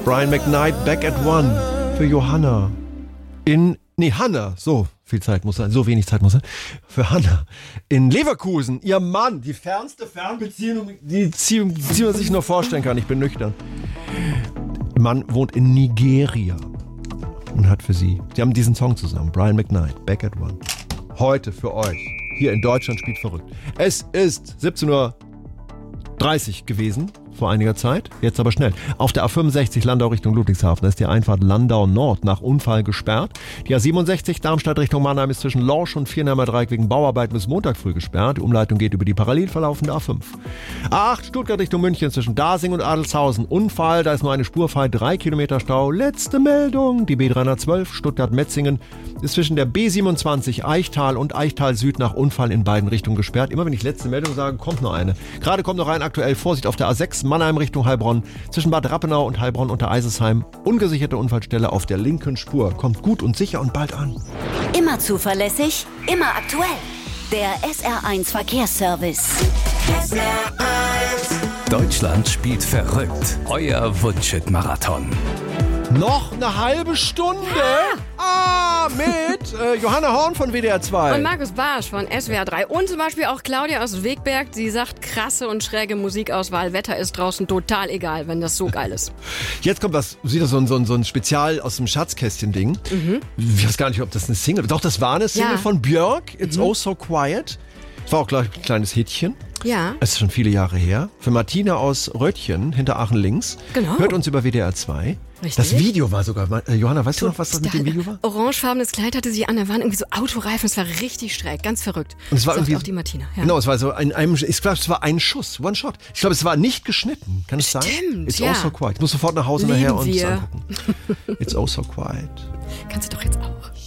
Brian McKnight, Back at One für Johanna. Hanna, so viel Zeit muss sein, so wenig Zeit muss sein. Für Hanna in Leverkusen, ihr Mann, die fernste Fernbeziehung, die man sich nur vorstellen kann. Ich bin nüchtern. Der Mann wohnt in Nigeria und hat für sie haben diesen Song zusammen, Brian McKnight, Back at One. Heute für euch, hier in Deutschland spielt verrückt. Es ist 17:30 Uhr gewesen, vor einiger Zeit, jetzt aber schnell. Auf der A65 Landau Richtung Ludwigshafen, da ist die Einfahrt Landau Nord nach Unfall gesperrt. Die A67 Darmstadt Richtung Mannheim ist zwischen Lorsch und Vierheimer Dreieck wegen Bauarbeiten bis Montag früh gesperrt. Die Umleitung geht über die parallel verlaufende A5. A8 Stuttgart Richtung München zwischen Dasing und Adelshausen. Unfall, da ist nur eine Spur frei, 3 Kilometer Stau. Letzte Meldung, die B312 Stuttgart-Metzingen ist zwischen der B27 Eichtal und Eichtal Süd nach Unfall in beiden Richtungen gesperrt. Immer wenn ich letzte Meldung sage, kommt noch eine. Gerade kommt noch ein, aktuell Vorsicht auf der A6 Mannheim Richtung Heilbronn. Zwischen Bad Rappenau und Heilbronn unter Eisesheim. Ungesicherte Unfallstelle auf der linken Spur. Kommt gut und sicher und bald an. Immer zuverlässig, immer aktuell. Der SR1 Verkehrsservice. SR1. Deutschland spielt verrückt. Euer Wunschhit-Marathon. Noch eine halbe Stunde mit Johanna Horn von WDR 2. Und Markus Barsch von SWR 3. Und zum Beispiel auch Claudia aus Wegberg. Sie sagt, krasse und schräge Musikauswahl. Wetter ist draußen total egal, wenn das so geil ist. Jetzt kommt wieder so ein Spezial aus dem Schatzkästchen-Ding. Ich weiß gar nicht, ob das eine Single ist. Doch, das war eine Single von Björk. It's Oh So Quiet. Das war auch gleich ein kleines Hitchen. Ja. Es ist schon viele Jahre her. Für Martina aus Röttchen, hinter Aachen links. Genau. Hört uns über WDR 2. Richtig. Das Video war sogar, Johanna, weißt du noch, was das mit dem Video war? Orangefarbenes Kleid hatte sie an, da waren irgendwie so Autoreifen, es war richtig schräg, ganz verrückt. Und es war irgendwie auch die Martina. Ja. Genau, es war so ich glaube, es war ein Schuss, One Shot. Ich glaube, es war nicht geschnitten, kann es sein? Stimmt, It's ja. Oh So Quiet. Ich muss sofort nach Hause Lieben nachher und wir. es angucken. It's Oh So Quiet. Kannst du doch jetzt auch.